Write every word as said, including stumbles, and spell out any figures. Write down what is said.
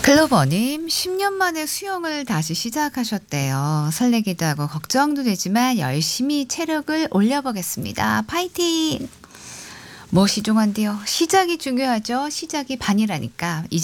클로버님, 십 년 만에 수영을 다시 시작하셨대요. 설레기도 하고 걱정도 되지만 열심히 체력을 올려보겠습니다. 파이팅! 뭐 시종한데요. 시작이 중요하죠. 시작이 반이라니까. 이제